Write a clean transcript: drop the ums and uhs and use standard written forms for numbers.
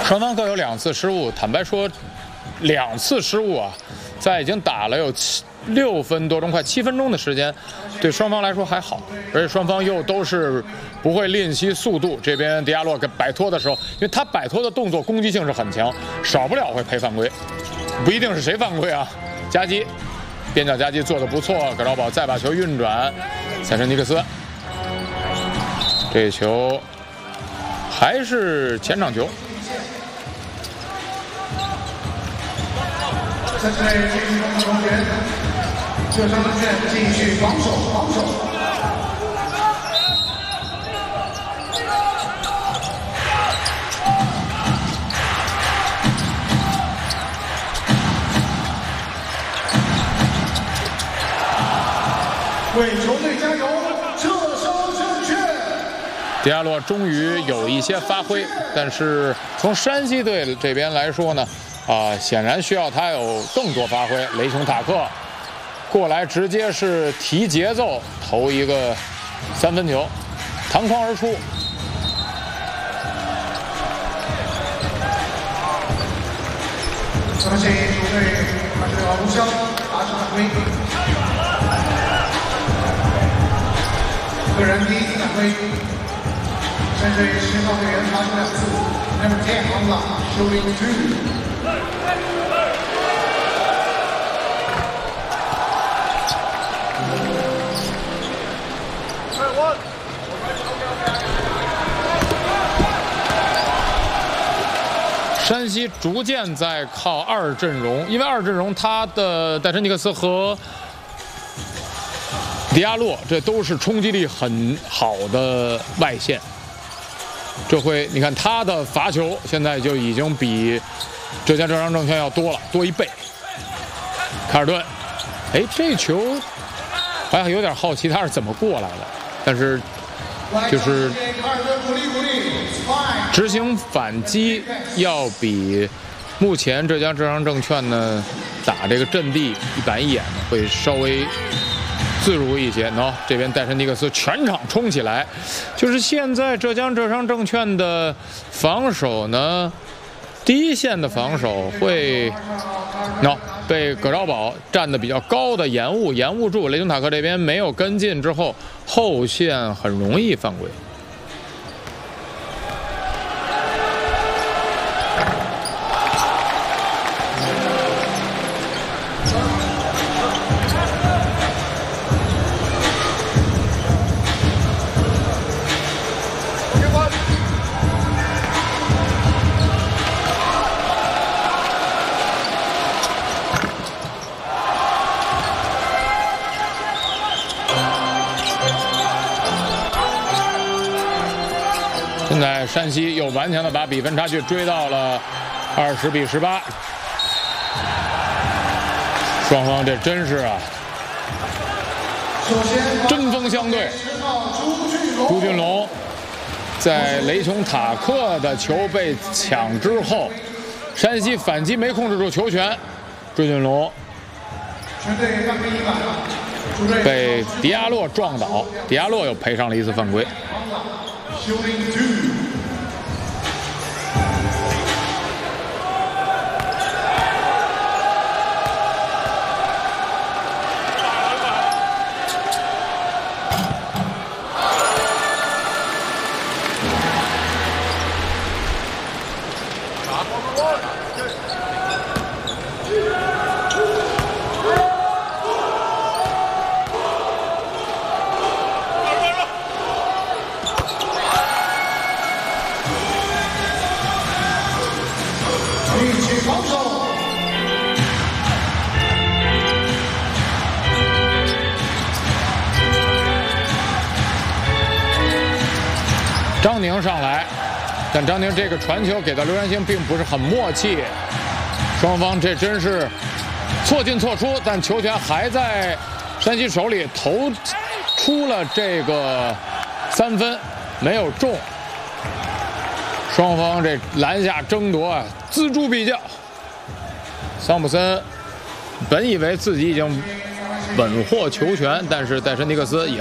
双方各有2次失误，坦白说，2次失误啊，在已经打了有6分多钟，快7分钟的时间，对双方来说还好，而且双方又都是不会吝惜速度。这边迪亚洛给摆脱的时候，因为他摆脱的动作攻击性是很强，少不了会赔犯规，不一定是谁犯规啊。夹击，边角夹击做得不错，葛绍堡再把球运转，塞申尼克斯，这球还是前场球。 这是继续攻的球员，浙商证券继续防守。为球队加油！浙商证券。 迪亚洛终于有一些发挥，但是从山西队这边来说呢？显然需要他有更多发挥。雷琼塔克过来直接是提节奏，投一个3分球，弹框而出。 相信球队还是要互相达成犯规。个人第1次犯规，针对10号队员罚出2次。Number 10 on block, shooting 2。 山西逐渐在靠2阵容，因为2阵容他的戴申尼克斯和迪亚洛这都是冲击力很好的外线。这回你看他的罚球现在就已经比浙江浙商证券要多1倍。卡尔顿，这球好像有点好奇他是怎么过来的，但是就是执行反击要比目前浙江浙商证券呢打这个阵地一板一眼的会稍微自如一些。这边戴申尼克斯全场冲起来，就是现在浙江浙商证券的防守呢，第一线的防守会被葛绍堡站得比较高的延误住，雷琼塔克这边没有跟进之后，后线很容易犯规。现在山西又顽强的把比分差距追到了20比18，双方这真是针锋相对。朱俊龙在雷琼塔克的球被抢之后，山西反击没控制住球权，朱俊龙被迪亚洛撞倒，迪亚洛又赔上了1次犯规。张宁上来，但张宁这个传球给到刘元星并不是很默契，双方这真是错进错出，但球权还在山西手里，投出了这个3分，没有中。双方这篮下争夺锱铢必较。桑普森本以为自己已经稳获球权，但是戴申尼克斯也